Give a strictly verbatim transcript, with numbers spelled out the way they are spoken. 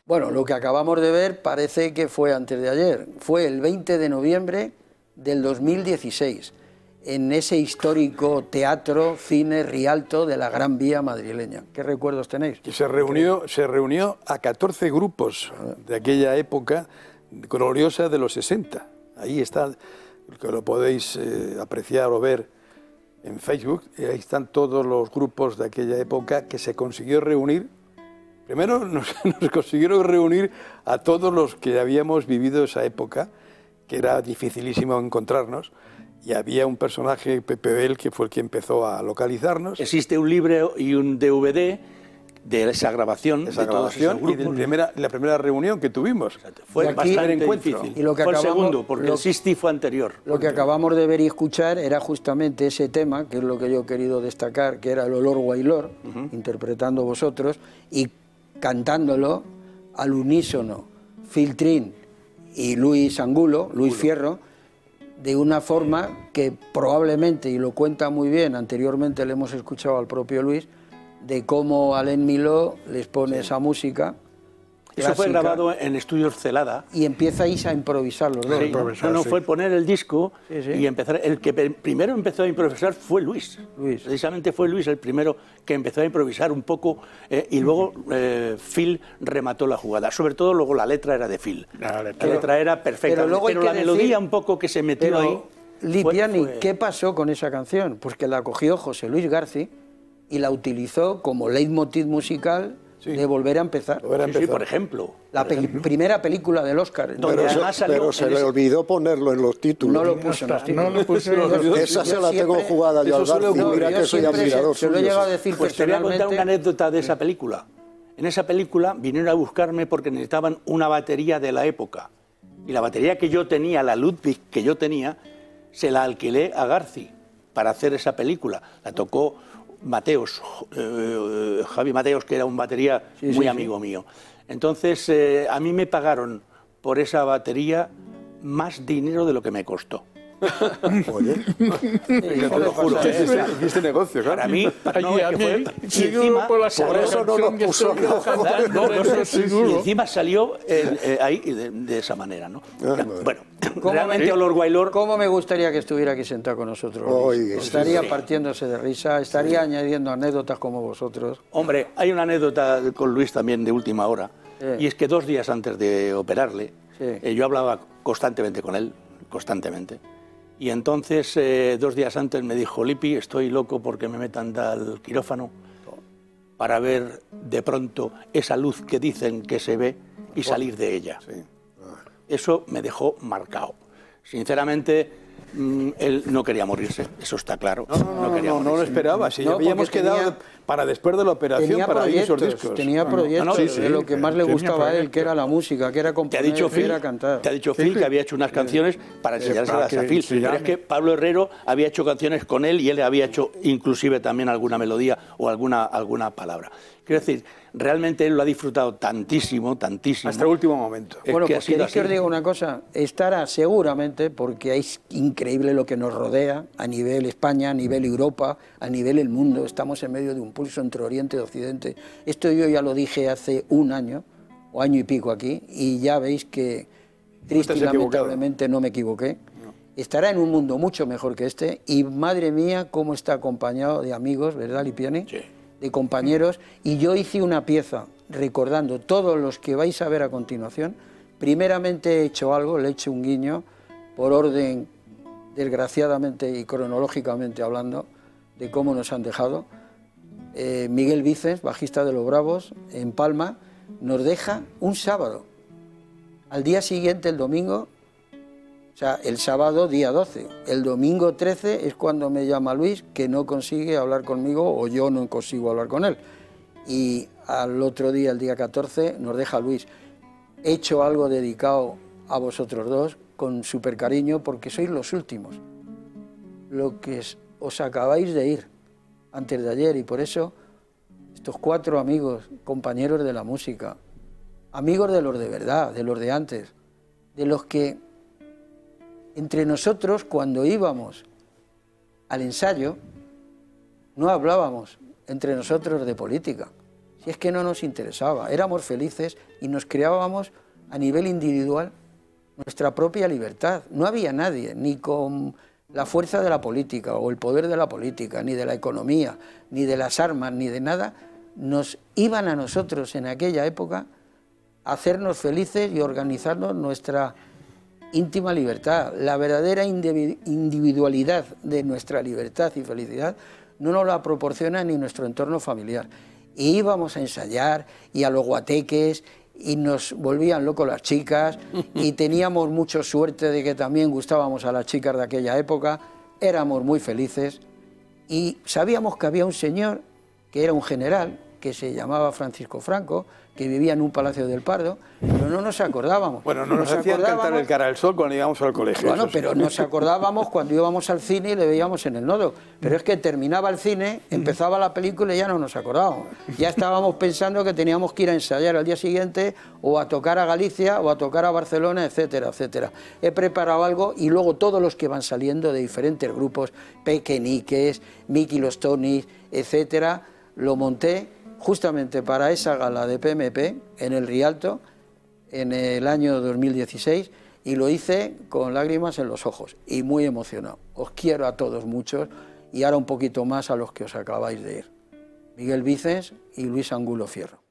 Bueno, lo que acabamos de ver parece que fue antes de ayer. Fue el veinte de noviembre del dos mil dieciséis, en ese histórico teatro, cine, Rialto de la Gran Vía madrileña. ¿Qué recuerdos tenéis? Se reunió, se reunió a catorce grupos de aquella época gloriosa de los sesenta. Ahí está, que lo podéis eh, apreciar o ver en Facebook. Y ahí están todos los grupos de aquella época que se consiguió reunir. Primero nos, nos consiguieron reunir a todos los que habíamos vivido esa época, que era dificilísimo encontrarnos. Y había un personaje, Pepe Bel, que fue el que empezó a localizarnos. Existe un libro y un D V D de esa grabación, esa de grabación todos esos y de primera, la primera reunión que tuvimos. Exacto. Fue Y aquí, bastante encuentro. difícil. Y lo que fue el acabamos- segundo, porque lo- el Sisti fue anterior. Lo que acabamos de ver y escuchar era justamente ese tema, que es lo que yo he querido destacar, que era el olor guailor, uh-huh. interpretando vosotros, y cantándolo al unísono, Phil Trin y Luis Angulo, Luis Fierro, de una forma que probablemente, y lo cuenta muy bien, anteriormente le hemos escuchado al propio Luis, de cómo Alain Miló les pone sí. esa música. Eso fue grabado en Estudios Celada. Y empiezais a improvisar los dos. Sí, ¿no? no, no, fue poner el disco sí, sí. y empezar. El que primero empezó a improvisar fue Luis. Luis. Precisamente fue Luis el primero que empezó a improvisar un poco eh, y luego eh, Phil remató la jugada. Sobre todo luego la letra era de Phil. La letra, la letra era perfecta, pero, pero la melodía decir, un poco que se metió pero, ahí... Lipiani, fue, fue... ¿qué pasó con esa canción? Pues que la cogió José Luis García y la utilizó como leitmotiv musical... Sí. de volver a empezar. Volver a empezar. Sí, sí, por ejemplo. La por pe ejemplo. primera película del Oscar. Pero, además se, pero se le olvidó ponerlo en los títulos. No lo puso en los títulos. No lo puso en los títulos. Esa yo se la tengo siempre, jugada yo al García. No, mira que soy admirador. Se, se lo he llegado a decir pues te voy a contar una anécdota de esa película. En esa película vinieron a buscarme porque necesitaban una batería de la época. Y la batería que yo tenía, la Ludwig que yo tenía, se la alquilé a García para hacer esa película. La tocó Mateos, eh, Javi Mateos, que era un batería sí, muy sí, amigo sí. mío. Entonces, eh, a mí me pagaron por esa batería más dinero de lo que me costó. Oye, sí, lo juro. Hiciste negocio, claro. Para mí, para no, es que fue, y encima, por, por eso no lo puso. No, no sé, y encima salió eh, eh, ahí de, de esa manera, ¿no? Ah, bueno, realmente me, Olor Guailor... ¿Cómo me gustaría que estuviera aquí sentado con nosotros? Oye, estaría sí. partiéndose de risa, estaría sí. añadiendo anécdotas como vosotros. Hombre, hay una anécdota con Luis también de última hora, sí. y es que dos días antes de operarle, sí. eh, yo hablaba constantemente con él, constantemente. Y entonces, eh, dos días antes me dijo, Lipi, estoy loco porque me metan al quirófano para ver de pronto esa luz que dicen que se ve y salir de ella. Sí. Eso me dejó marcado. Sinceramente, mmm, él no quería morirse, eso está claro. No, no, no, no, no lo esperaba. Si no, habíamos quedado tenía, para después de la operación para ir esos discos. Tenía proyectos no, no, sí, sí, de lo que más le gustaba a él, que era la música, que era componer, te ha dicho que Phil, era cantar. Te ha dicho Phil que había hecho unas canciones para enseñárselas a Phil. Pero es que Pablo Herrero había hecho canciones con él y él había hecho inclusive también alguna melodía o alguna, alguna palabra. Quiero decir, realmente él lo ha disfrutado tantísimo, tantísimo. Hasta el último momento. Bueno, pues queréis que os diga una cosa, estará seguramente, porque es increíble lo que nos rodea a nivel España, a nivel Europa, a nivel el mundo, estamos en medio de un pulso entre Oriente y Occidente. Esto yo ya lo dije hace un año, o año y pico aquí, y ya veis que triste y lamentablemente no me equivoqué. No. Estará en un mundo mucho mejor que este, y madre mía, cómo está acompañado de amigos, ¿verdad, Lipiani? Sí. De compañeros, y yo hice una pieza recordando todos los que vais a ver a continuación. Primeramente he hecho algo, le he hecho un guiño, por orden, desgraciadamente y cronológicamente hablando, de cómo nos han dejado. Eh, Miguel Vicens, bajista de Los Bravos, en Palma, nos deja un sábado. Al día siguiente, el domingo, o sea, el sábado día doce, el domingo trece es cuando me llama Luis, que no consigue hablar conmigo o yo no consigo hablar con él. Y al otro día, el día catorce, nos deja Luis. He hecho algo dedicado a vosotros dos, con súper cariño, porque sois los últimos. Lo que es, os acabáis de ir antes de ayer, y por eso estos cuatro amigos, compañeros de la música, amigos de los de verdad, de los de antes, de los que entre nosotros, cuando íbamos al ensayo, no hablábamos entre nosotros de política, Si es que no nos interesaba, éramos felices y nos creábamos a nivel individual nuestra propia libertad. No había nadie, ni con la fuerza de la política o el poder de la política, ni de la economía, ni de las armas, ni de nada, nos iban a nosotros en aquella época a hacernos felices y organizarnos nuestra íntima libertad. La verdadera individualidad de nuestra libertad y felicidad no nos la proporciona ni nuestro entorno familiar. Y íbamos a ensayar y a los guateques y nos volvían locos las chicas y teníamos mucha suerte de que también gustábamos a las chicas de aquella época, éramos muy felices y sabíamos que había un señor que era un general, que se llamaba Francisco Franco, que vivía en un palacio del Pardo, pero no nos acordábamos. Bueno, no nos, nos hacían cantar el cara al sol cuando íbamos al colegio. Bueno, pero nos acordábamos cuando íbamos al cine y le veíamos en el Nodo. Pero es que terminaba el cine, empezaba la película y ya no nos acordábamos. Ya estábamos pensando que teníamos que ir a ensayar al día siguiente o a tocar a Galicia o a tocar a Barcelona, etcétera, etcétera. He preparado algo y luego todos los que van saliendo de diferentes grupos, Pequeñiques, Miki los Tonis, etcétera, lo monté justamente para esa gala de P M P en el Rialto en el año dos mil dieciséis y lo hice con lágrimas en los ojos y muy emocionado. Os quiero a todos muchos y ahora un poquito más a los que os acabáis de ir. Miguel Vicens y Luis Angulo Fierro.